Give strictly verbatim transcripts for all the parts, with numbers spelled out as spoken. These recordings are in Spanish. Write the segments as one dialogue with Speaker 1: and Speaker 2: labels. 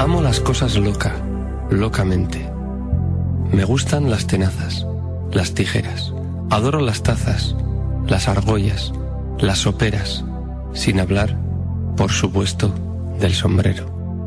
Speaker 1: Amo las cosas loca, locamente. Me gustan las tenazas, las tijeras. Adoro las tazas, las argollas, las soperas, sin hablar, por supuesto, del sombrero.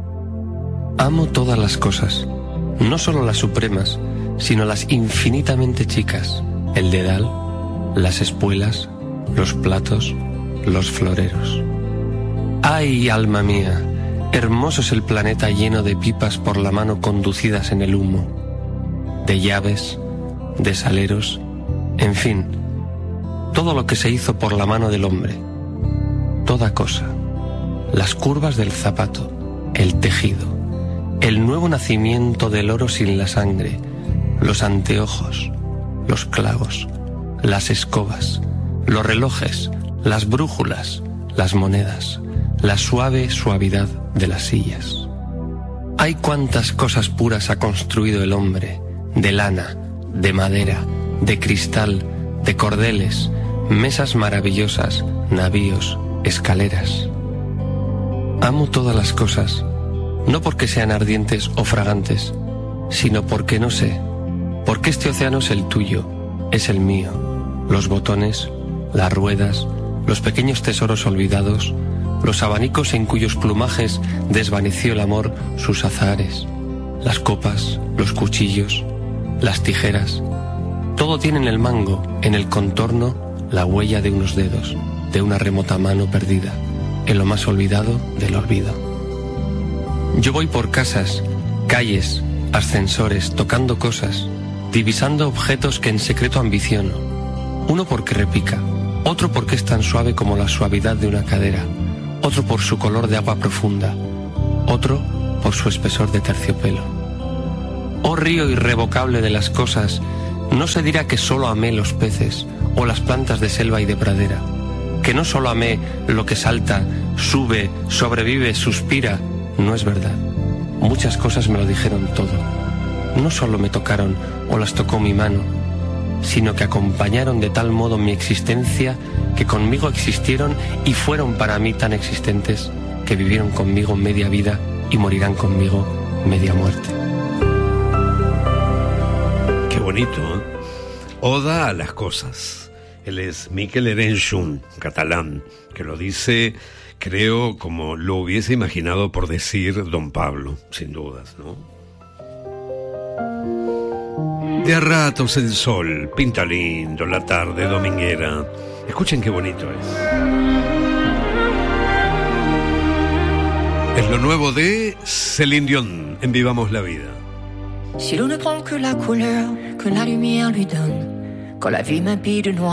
Speaker 1: Amo todas las cosas, no solo las supremas, sino las infinitamente chicas, el dedal, las espuelas, los platos, los floreros. ¡Ay, alma mía! Hermoso es el planeta lleno de pipas por la mano conducidas en el humo, de llaves, de saleros, en fin, todo lo que se hizo por la mano del hombre, toda cosa, las curvas del zapato, el tejido, el nuevo nacimiento del oro sin la sangre, los anteojos, los clavos, las escobas, los relojes, las brújulas, las monedas, la suave suavidad de las sillas. Hay cuantas cosas puras ha construido el hombre, de lana, de madera, de cristal, de cordeles, mesas maravillosas, navíos, escaleras. Amo todas las cosas, no porque sean ardientes o fragantes, sino porque no sé, porque este océano es el tuyo, es el mío, los botones, las ruedas, los pequeños tesoros olvidados, los abanicos en cuyos plumajes desvaneció el amor sus azahares, las copas, los cuchillos, las tijeras, todo tiene en el mango, en el contorno, la huella de unos dedos, de una remota mano perdida, en lo más olvidado del olvido. Yo voy por casas, calles, ascensores, tocando cosas, divisando objetos que en secreto ambiciono, uno porque repica, otro porque es tan suave como la suavidad de una cadera, otro por su color de agua profunda, otro por su espesor de terciopelo. Oh río irrevocable de las cosas, no se dirá que solo amé los peces o las plantas de selva y de pradera, que no solo amé lo que salta, sube, sobrevive, suspira. No es verdad. Muchas cosas me lo dijeron todo. No solo me tocaron o las tocó mi mano, sino que acompañaron de tal modo mi existencia que conmigo existieron y fueron para mí tan existentes que vivieron conmigo media vida y morirán conmigo media muerte.
Speaker 2: Qué bonito, ¿eh? Oda a las cosas. Él es Miquel Erenchun, catalán, que lo dice, creo, como lo hubiese imaginado por decir Don Pablo, sin dudas, ¿no? De a ratos el sol pinta lindo, la tarde dominguera. Escuchen qué bonito es. Es lo nuevo de Céline Dion en Vivamos la Vida.
Speaker 3: Si l'on ne prend que la couleur que la lumière lui donne, quand la vie m'habille de noir